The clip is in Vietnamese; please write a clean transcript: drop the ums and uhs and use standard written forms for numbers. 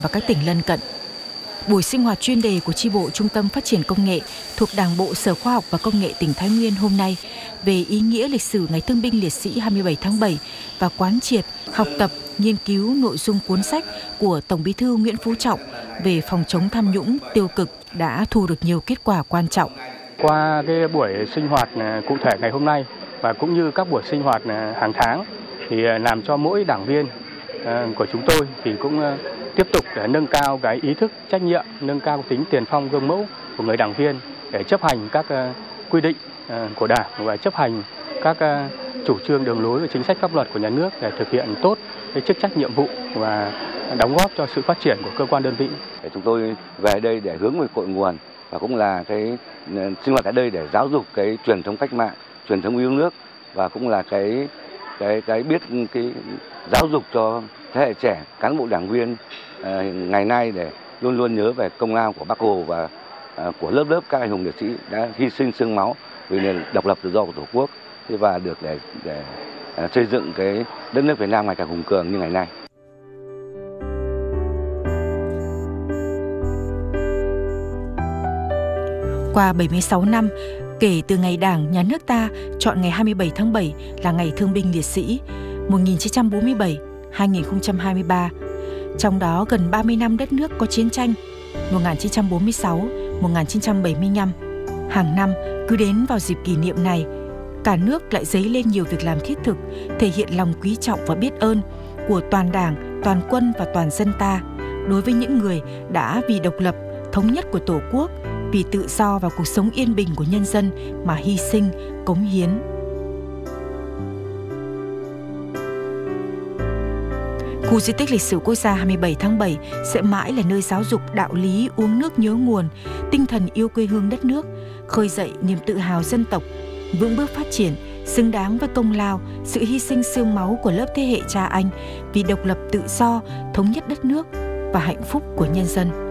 và các tỉnh lân cận. Buổi sinh hoạt chuyên đề của chi bộ Trung tâm Phát triển Công nghệ thuộc Đảng bộ Sở Khoa học và Công nghệ tỉnh Thái Nguyên hôm nay về ý nghĩa lịch sử Ngày Thương binh Liệt sĩ 27 tháng 7 và quán triệt, học tập, nghiên cứu nội dung cuốn sách của Tổng Bí thư Nguyễn Phú Trọng về phòng chống tham nhũng tiêu cực đã thu được nhiều kết quả quan trọng. Qua cái buổi sinh hoạt cụ thể ngày hôm nay và cũng như các buổi sinh hoạt hàng tháng thì làm cho mỗi đảng viên của chúng tôi thì cũng tiếp tục để nâng cao cái ý thức trách nhiệm, nâng cao tính tiền phong gương mẫu của người đảng viên để chấp hành các quy định của Đảng và chấp hành các chủ trương đường lối và chính sách pháp luật của nhà nước để thực hiện tốt cái chức trách nhiệm vụ và đóng góp cho sự phát triển của cơ quan đơn vị. Chúng tôi về đây để hướng về cội nguồn và cũng là cái sinh hoạt tại đây để giáo dục cái truyền thống cách mạng, truyền thống yêu nước và cũng là cái biết cái giáo dục cho thế hệ trẻ, cán bộ đảng viên ngày nay để luôn luôn nhớ về công lao của Bác Hồ và của lớp lớp các anh hùng liệt sĩ đã hy sinh xương máu vì nền độc lập tự do của Tổ quốc và được để xây dựng cái đất nước Việt Nam ngày càng hùng cường như ngày nay. Qua 76 năm, kể từ ngày Đảng, Nhà nước ta chọn ngày 27 tháng 7 là Ngày Thương binh Liệt sĩ 1947-2023, trong đó gần 30 năm đất nước có chiến tranh 1946-1975. Hàng năm, cứ đến vào dịp kỷ niệm này, cả nước lại dấy lên nhiều việc làm thiết thực, thể hiện lòng quý trọng và biết ơn của toàn Đảng, toàn quân và toàn dân ta đối với những người đã vì độc lập, thống nhất của Tổ quốc, vì tự do và cuộc sống yên bình của nhân dân mà hy sinh, cống hiến. Khu di tích lịch sử quốc gia 27 tháng 7 sẽ mãi là nơi giáo dục đạo lý uống nước nhớ nguồn, tinh thần yêu quê hương đất nước, khơi dậy niềm tự hào dân tộc, vững bước phát triển, xứng đáng với công lao, sự hy sinh xương máu của lớp thế hệ cha anh vì độc lập tự do, thống nhất đất nước và hạnh phúc của nhân dân.